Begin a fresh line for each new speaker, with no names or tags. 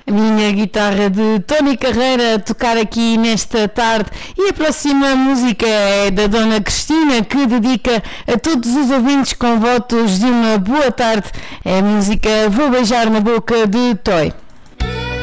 A minha guitarra de Tony Carreira a tocar aqui nesta tarde. E a próxima música é da Dona Cristina, que dedica a todos os ouvintes com votos de uma boa tarde. É a música Vou Beijar na Boca de Toy.